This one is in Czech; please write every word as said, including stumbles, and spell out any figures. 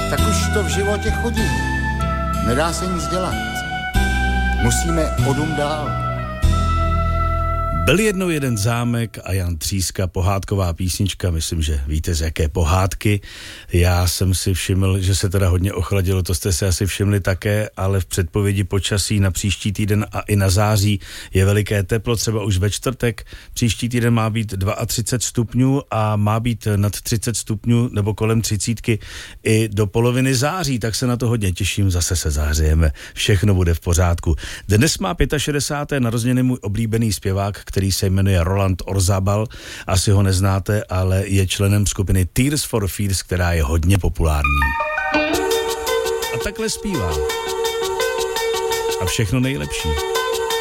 Tak už to v životě chodí. Nedá se nic dělat. Musíme odum dál. Byl jednou jeden zámek a Jan Tříska, pohádková písnička, myslím, že víte z jaké pohádky. Já jsem si všiml, že se teda hodně ochladilo, to jste si asi všimli také, ale v předpovědi počasí na příští týden a i na září je veliké teplo, třeba už ve čtvrtek. Příští týden má být třicet dva stupňů a má být nad třicet stupňů nebo kolem třicítky i do poloviny září, tak se na to hodně těším, zase se zahřejeme, všechno bude v pořádku. Dnes má šedesát pět narozeniny můj oblíbený zpěvák, který se jmenuje Roland Orzabal. Asi ho neznáte, ale je členem skupiny Tears for Fears, která je hodně populární. A takhle zpívá. A všechno nejlepší.